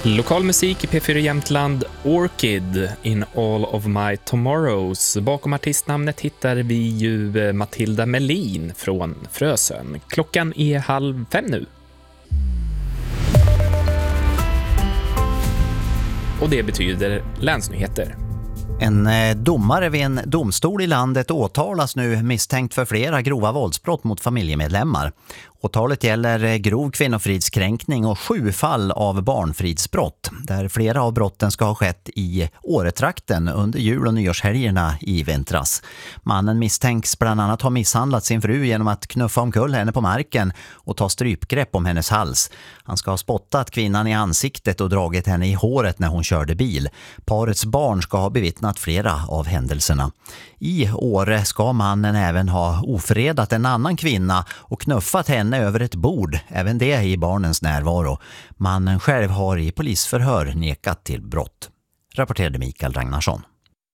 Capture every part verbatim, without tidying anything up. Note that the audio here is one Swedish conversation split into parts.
Lokal musik i P fyra Jämtland, Orchid in All of My Tomorrows. Bakom artistnamnet hittar vi ju Matilda Melin från Frösön. Klockan är halv fem nu. Och det betyder länsnyheter. En domare vid en domstol i landet åtalas nu misstänkt för flera grova våldsbrott mot familjemedlemmar. Åtalet gäller grov kvinnofridskränkning och sju fall av barnfridsbrott, där flera av brotten ska ha skett i Åretrakten under jul- och nyårshelgerna i vintras. Mannen misstänks bland annat ha misshandlat sin fru genom att knuffa omkull henne på marken och ta strypgrepp om hennes hals. Han ska ha spottat kvinnan i ansiktet och dragit henne i håret när hon körde bil. Parets barn ska ha bevittnat flera av händelserna. I Åre ska mannen även ha ofredat en annan kvinna och knuffat henne över ett bord, även det i barnens närvaro. Mannen själv har i polisförhör nekat till brott. Rapporterade Mikael Ragnarsson.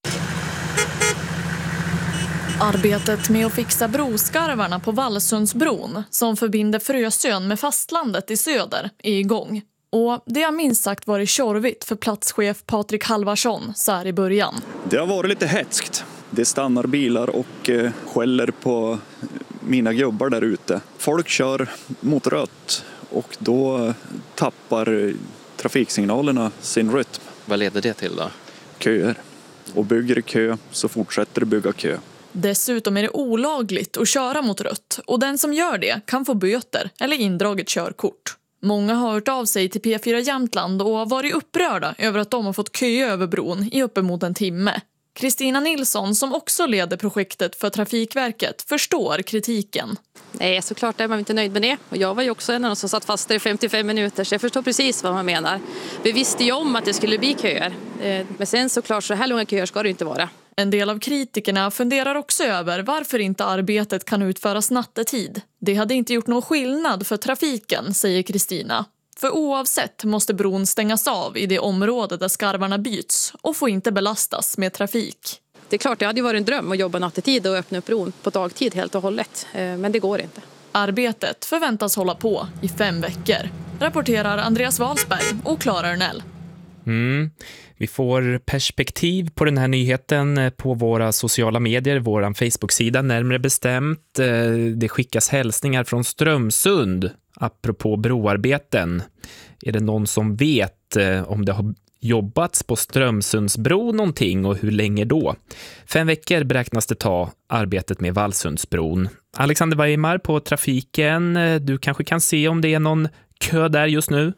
Arbetet med att fixa broskarvarna på Vallsundsbron, som förbinder Frösön med fastlandet i söder, är igång. Och det har minst sagt varit tjorvigt för platschef Patrik Halvarsson så här i början. Det har varit lite hetskt. Det stannar bilar och eh, skäller på mina gubbar där ute. Folk kör mot rött och då tappar trafiksignalerna sin rytm. Vad leder det till då? Köer. Och bygger kö så fortsätter det bygga kö. Dessutom är det olagligt att köra mot rött och den som gör det kan få böter eller indraget körkort. Många har hört av sig till P fyra Jämtland och har varit upprörda över att de har fått köa över bron i uppemot en timme. Kristina Nilsson, som också leder projektet för Trafikverket, förstår kritiken. Nej, såklart är man inte nöjd med det. Och jag var ju också en av de som satt fast där i femtiofem minuter, så jag förstår precis vad man menar. Vi visste ju om att det skulle bli köer. Men sen såklart, så här långa köer ska det inte vara. En del av kritikerna funderar också över varför inte arbetet kan utföras nattetid. Det hade inte gjort någon skillnad för trafiken, säger Kristina. För oavsett måste bron stängas av i det område där skarvarna byts och får inte belastas med trafik. Det är klart, det hade ju varit en dröm att jobba nattetid och öppna upp bron på dagtid helt och hållet. Men det går inte. Arbetet förväntas hålla på i fem veckor. Rapporterar Andreas Walsberg och Klara Örnell. Mm. Vi får perspektiv på den här nyheten på våra sociala medier, våran Facebook-sida närmare bestämt. Det skickas hälsningar från Strömsund apropå broarbeten. Är det någon som vet om det har jobbats på Strömsundsbro någonting och hur länge då? Fem veckor beräknas det ta arbetet med Vallsundsbron. Alexander Weimar på trafiken, du kanske kan se om det är någon kö där just nu?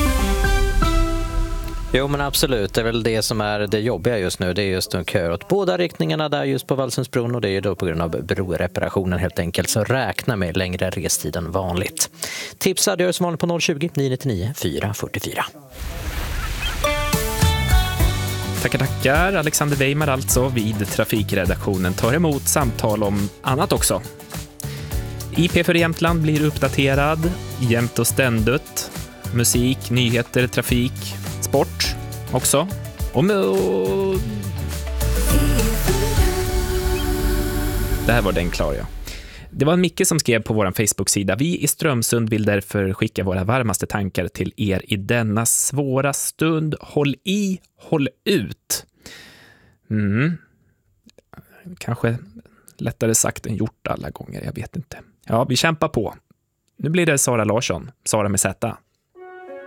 Jo, men absolut, det är väl det som är det jobbiga just nu. Det är just en kö åt båda riktningarna där just på Vallsundsbron, och det är då på grund av broreparationen helt enkelt. Så räkna med längre restid än vanligt. Tipsa gör som vanligt på noll tjugo, nio nio nio, fyra fyra fyra. Tackar, tackar. Alexander Weimar alltså vid trafikredaktionen tar emot samtal om annat också. I P fyra Jämtland blir uppdaterad, jämt och ständigt. Musik, nyheter, trafik, sport också. Och och... Det här var den klar, ja. Det var en Micke som skrev på vår Facebook-sida. Vi i Strömsund vill därför skicka våra varmaste tankar till er i denna svåra stund. Håll i, håll ut. Mm. Kanske lättare sagt än gjort alla gånger, jag vet inte. Ja, vi kämpar på. Nu blir det Sara Larsson, Sara med Z.